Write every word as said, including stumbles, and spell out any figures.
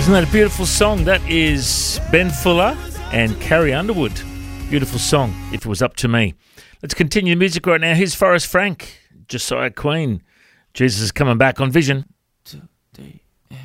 Isn't that a beautiful song? That is Ben Fuller and Carrie Underwood. Beautiful song, If It Was Up To Me. Let's continue the music right now. Here's Forrest Frank, Josiah Queen. Jesus is coming back on Vision. Two, three.